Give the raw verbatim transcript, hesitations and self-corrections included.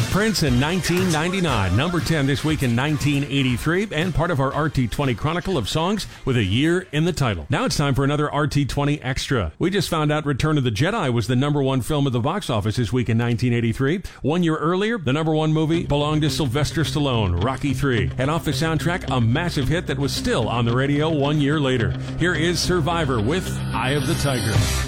Prince in nineteen ninety-nine, number ten this week in nineteen eighty-three, and part of our R T twenty Chronicle of songs with a year in the title. Now it's time for another R T twenty Extra. We just found out Return of the Jedi was the number one film at the box office this week in nineteen eighty-three. One year earlier, the number one movie belonged to Sylvester Stallone, Rocky three. And off the soundtrack, a massive hit that was still on the radio one year later. Here is Survivor with Eye of the Tiger.